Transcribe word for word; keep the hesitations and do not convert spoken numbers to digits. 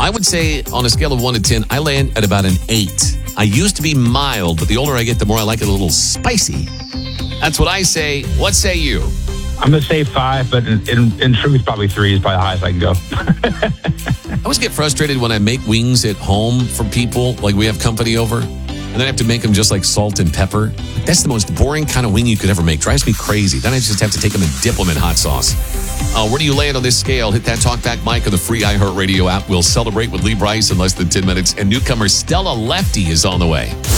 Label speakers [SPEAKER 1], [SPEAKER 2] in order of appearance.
[SPEAKER 1] I would say on a scale of one to ten, I land at about an eight. I used to be mild, but the older I get, the more I like it a little spicy. That's what I say. What say you?
[SPEAKER 2] I'm going to say five, but in, in, in truth, probably three is probably the highest I can go.
[SPEAKER 1] I always get frustrated when I make wings at home for people, like we have company over, and then I have to make them just like salt and pepper. That's the most boring kind of wing you could ever make. Drives me crazy. Then I just have to take them and dip them in hot sauce. Uh, where do you land on this scale? Hit that talkback mic on the free iHeartRadio app. We'll celebrate with Lee Brice in less than ten minutes. And newcomer Stella Lefty is on the way.